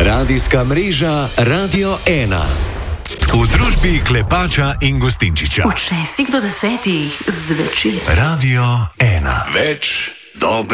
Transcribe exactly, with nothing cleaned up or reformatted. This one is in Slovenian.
Radijska mreža Radio ena. V družbi Klepača in Gustinčiča. Od šestih do desetih zvečer. Radio ena. Več dobre.